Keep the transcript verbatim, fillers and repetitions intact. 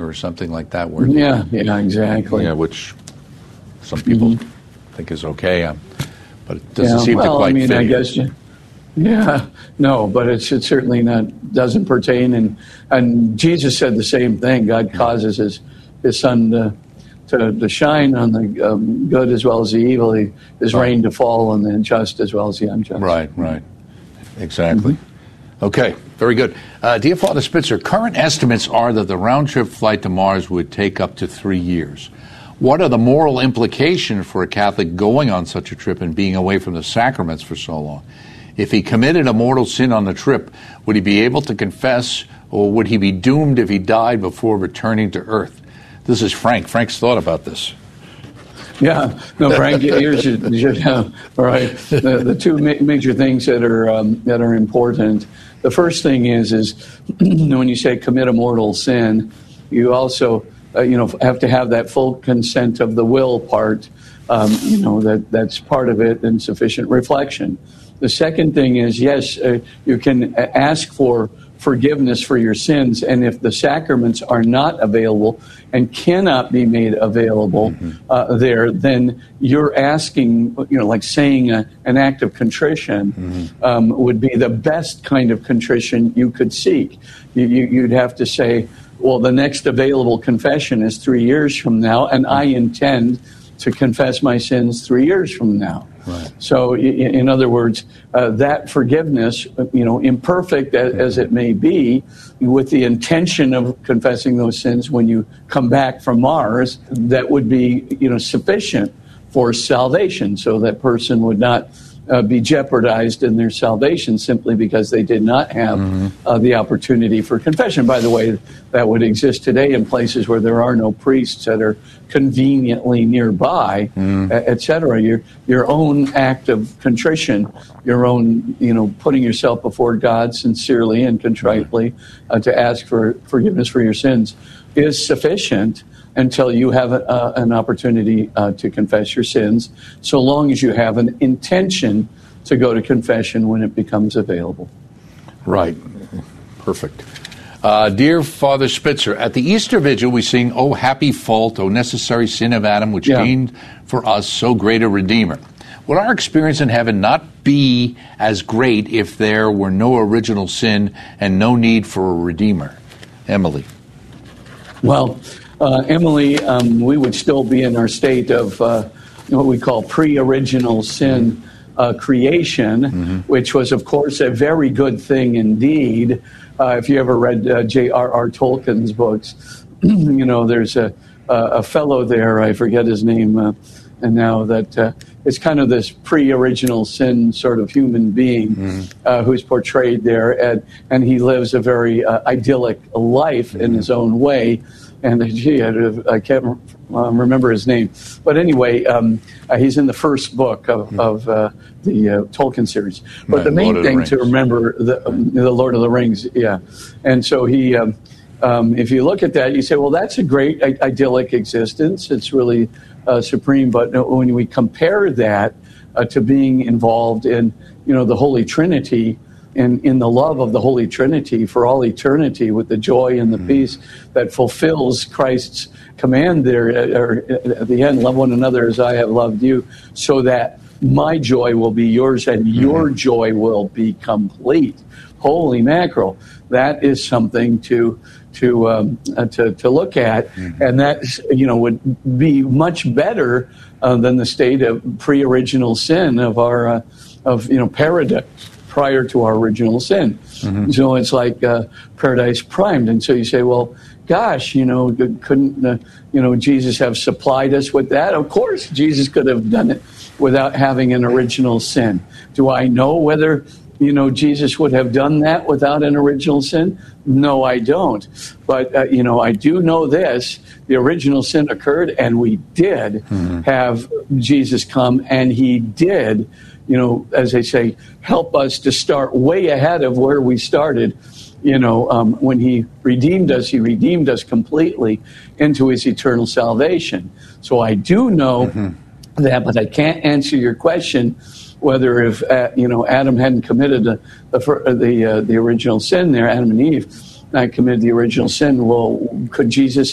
or something like that. Where yeah, yeah, exactly. Yeah, which some people mm-hmm. think is okay, um, but it doesn't yeah, seem well, to quite I mean, fit. I guess, yeah, no, but it's it certainly not doesn't pertain. And and Jesus said the same thing. God causes his his sun to to, to shine on the um, good as well as the evil. He, his right. rain to fall on the just as well as the unjust. Right, right, exactly. Mm-hmm. Okay, very good. Uh, dear Father Spitzer, current estimates are that the round-trip flight to Mars would take up to three years. What are the moral implications for a Catholic going on such a trip and being away from the sacraments for so long? If he committed a mortal sin on the trip, would he be able to confess, or would he be doomed if he died before returning to Earth? This is Frank. Frank's thought about this. Yeah, no, Frank, here's your, your, uh, all right. The, the two ma- major things that are um, that are important. The first thing is is when you say commit a mortal sin, you also uh, you know have to have that full consent of the will part. Um, you know that that's part of it, and sufficient reflection. The second thing is yes, uh, you can ask for forgiveness for your sins, and if the sacraments are not available and cannot be made available mm-hmm. uh, there, then you're asking, you know, like saying a, an act of contrition mm-hmm. um, would be the best kind of contrition you could seek. You, you, you'd have to say, well, the next available confession is three years from now, and I intend to confess my sins three years from now. Right. So, in other words, uh, that forgiveness, you know, imperfect as, as it may be, with the intention of confessing those sins when you come back from Mars, that would be, you know, sufficient for salvation. So that person would not uh, be jeopardized in their salvation simply because they did not have mm-hmm. uh, the opportunity for confession. By the way, that would exist today in places where there are no priests that are conveniently nearby, mm. et cetera. Your your own act of contrition, your own, you know, putting yourself before God sincerely and contritely uh, to ask for forgiveness for your sins is sufficient until you have a, uh, an opportunity uh, to confess your sins, so long as you have an intention to go to confession when it becomes available. Right. Perfect. Uh, dear Father Spitzer, at the Easter Vigil we sing, "O happy fault, O necessary sin of Adam, which yeah. gained for us so great a Redeemer." Would our experience in heaven not be as great if there were no original sin and no need for a Redeemer? Emily. Well, uh, Emily, um, we would still be in our state of uh, what we call pre-original sin uh, creation, mm-hmm. which was, of course, a very good thing indeed. Uh, if you ever read uh, J R R Tolkien's books, you know, there's a, a fellow there, I forget his name, uh, and now that uh, it's kind of this pre-original sin sort of human being mm-hmm. uh, who's portrayed there, and, and he lives a very uh, idyllic life mm-hmm. in his own way. And gee, I, I can't um, remember his name. But anyway, um, uh, he's in the first book of, mm-hmm. of uh, the uh, Tolkien series. But right, the main thing to remember, the, um, the Lord of the Rings, yeah. And so he, um, um, if you look at that, you say, well, that's a great I- idyllic existence. It's really uh, supreme. But when we compare that uh, to being involved in, you know, the Holy Trinity, In, in the love of the Holy Trinity for all eternity, with the joy and the mm. peace that fulfills Christ's command there or at the end, love one another as I have loved you, so that my joy will be yours and mm. your joy will be complete. Holy mackerel. That is something to to um, uh, to, to look at, mm. and that, you know, would be much better uh, than the state of pre-original sin of our uh, of you know paradise prior to our original sin. Mm-hmm. So it's like uh, paradise primed. And so you say, well, gosh, you know, couldn't, uh, you know, Jesus have supplied us with that? Of course, Jesus could have done it without having an original sin. Do I know whether, you know, Jesus would have done that without an original sin? No, I don't. But, uh, you know, I do know this. The original sin occurred, and we did mm-hmm. have Jesus come, and he did, you know, as they say, help us to start way ahead of where we started. You know, um, when he redeemed us, he redeemed us completely into his eternal salvation. So I do know mm-hmm. that, but I can't answer your question whether if, uh, you know, Adam hadn't committed the the the, uh, the original sin there, Adam and Eve, not committed the original sin, well, could Jesus